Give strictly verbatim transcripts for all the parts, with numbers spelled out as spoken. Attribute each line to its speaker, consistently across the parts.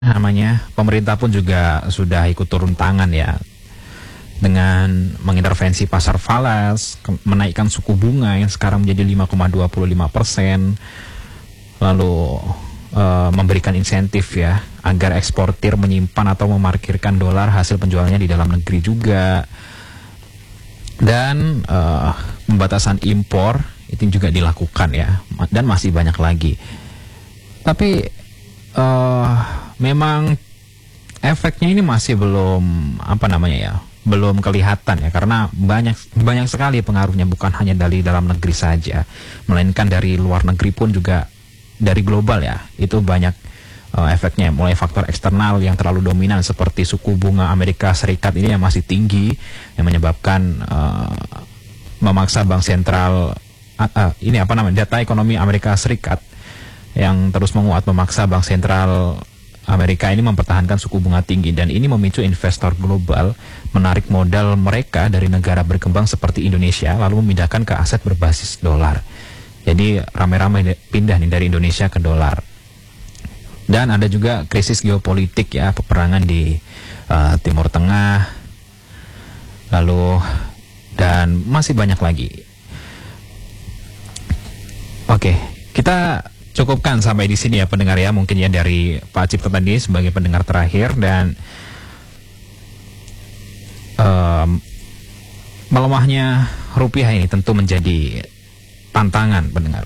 Speaker 1: namanya, pemerintah pun juga sudah ikut turun tangan ya, dengan mengintervensi pasar falas, menaikkan suku bunga yang sekarang menjadi lima koma dua lima persen, lalu uh, memberikan insentif ya agar eksportir menyimpan atau memarkirkan dolar hasil penjualannya di dalam negeri juga, dan uh, pembatasan impor itu juga dilakukan ya, dan masih banyak lagi. Tapi uh, memang efeknya ini masih belum apa namanya ya, belum kelihatan ya, karena banyak banyak sekali pengaruhnya, bukan hanya dari dalam negeri saja, melainkan dari luar negeri pun juga, dari global ya, itu banyak uh, efeknya, mulai faktor eksternal yang terlalu dominan seperti suku bunga Amerika Serikat ini yang masih tinggi, yang menyebabkan uh, memaksa bank sentral uh, uh, ini apa namanya, data ekonomi Amerika Serikat yang terus menguat memaksa bank sentral Amerika ini mempertahankan suku bunga tinggi, dan ini memicu investor global menarik modal mereka dari negara berkembang seperti Indonesia lalu memindahkan ke aset berbasis dolar. Jadi ramai-ramai pindah nih dari Indonesia ke dolar. Dan ada juga krisis geopolitik ya, peperangan di uh, Timur Tengah, lalu dan masih banyak lagi. Oke, kita cukupkan sampai di sini ya pendengar ya, mungkin ya dari Pak Cipto tadi sebagai pendengar terakhir. Dan um, melemahnya rupiah ini tentu menjadi tantangan pendengar,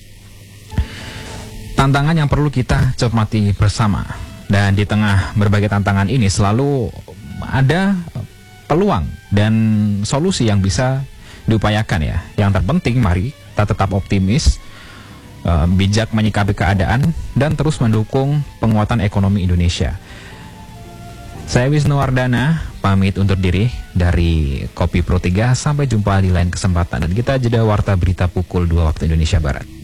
Speaker 1: tantangan yang perlu kita cermati bersama. Dan di tengah berbagai tantangan ini selalu ada peluang dan solusi yang bisa diupayakan ya. Yang terpenting mari kita tetap optimis, Uh, bijak menyikapi keadaan, dan terus mendukung penguatan ekonomi Indonesia. Saya Wisnu Wardana pamit undur diri dari Kopi Pro tiga. Sampai jumpa di lain kesempatan, dan kita jeda warta berita pukul dua waktu Indonesia Barat.